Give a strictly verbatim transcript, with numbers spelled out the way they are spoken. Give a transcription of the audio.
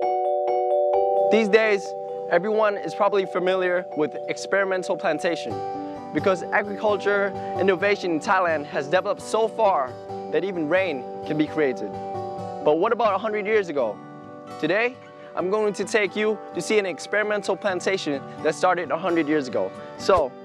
These days, everyone is probably familiar with experimental plantation because agriculture innovation in Thailand has developed so far that even rain can be created. But what about one hundred years ago? Today, I'm going to take you to see an experimental plantation that started one hundred years ago. So,